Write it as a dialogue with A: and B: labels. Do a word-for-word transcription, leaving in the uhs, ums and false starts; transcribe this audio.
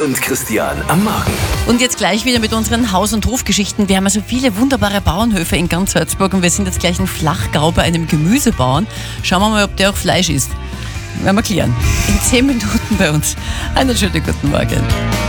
A: und Christian am Morgen.
B: Und jetzt gleich wieder mit unseren Haus- und Hofgeschichten. Wir haben also viele wunderbare Bauernhöfe in ganz Salzburg und wir sind jetzt gleich in Flachgau bei einem Gemüsebauern. Schauen wir mal, ob der auch Fleisch isst. Werden wir klären. In zehn Minuten bei uns. Einen schönen guten Morgen.